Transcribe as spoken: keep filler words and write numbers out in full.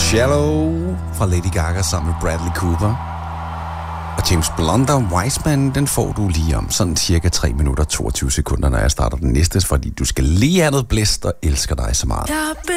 Shallow fra Lady Gaga sammen med Bradley Cooper. Og James Blunt og Wiseman, den får du lige om sådan cirka tre minutter og toogtyve sekunder, når jeg starter den næste, fordi du skal lige have noget blæst og elsker dig så meget.